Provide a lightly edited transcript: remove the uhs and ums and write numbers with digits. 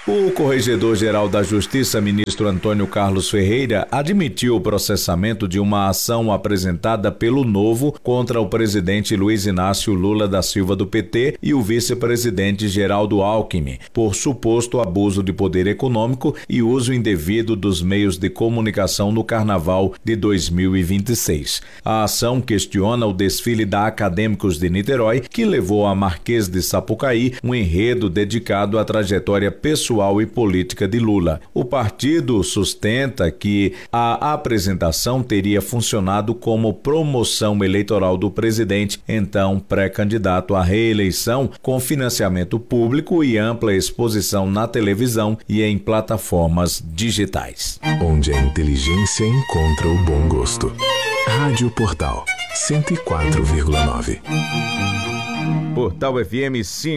O Corregedor-Geral da Justiça, ministro Antônio Carlos Ferreira, admitiu o processamento de uma ação apresentada pelo Novo contra o presidente Luiz Inácio Lula da Silva do PT e o vice-presidente Geraldo Alckmin, por suposto abuso de poder econômico e uso indevido dos meios de comunicação no Carnaval de 2026. A ação questiona o desfile da Acadêmicos de Niterói, que levou a Marquês de Sapucaí um enredo dedicado à trajetória pessoal e política de Lula. O partido sustenta que a apresentação teria funcionado como promoção eleitoral do presidente, então pré-candidato à reeleição, com financiamento público e ampla exposição na televisão e em plataformas digitais. Onde a inteligência encontra o bom gosto. Rádio Portal 104,9. Portal FM 5.